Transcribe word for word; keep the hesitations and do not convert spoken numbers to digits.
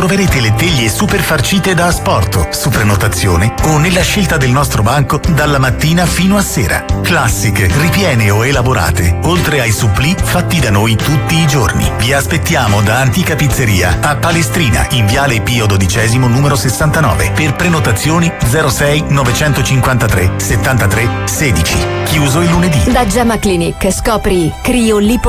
troverete le teglie super farcite da asporto, su prenotazione o nella scelta del nostro banco dalla mattina fino a sera. Classiche, ripiene o elaborate, oltre ai supplì fatti da noi tutti i giorni. Vi aspettiamo da Antica Pizzeria a Palestrina, in Viale Pio dodicesimo numero sessantanove. Per prenotazioni zero sei novecentocinquantatré settantatré sedici. Chiuso il lunedì. Da Gemma Clinic scopri Criolipo